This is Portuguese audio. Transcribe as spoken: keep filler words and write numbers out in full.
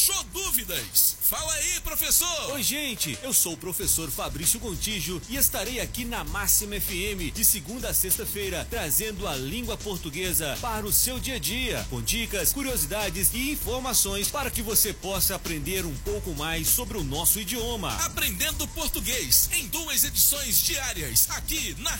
Deixou dúvidas? Fala aí, professor! Oi, gente, eu sou o professor Fabrício Gontijo e estarei aqui na Máxima F M de segunda a sexta-feira, trazendo a língua portuguesa para o seu dia a dia, com dicas, curiosidades e informações para que você possa aprender um pouco mais sobre o nosso idioma. Aprendendo português em duas edições diárias, aqui na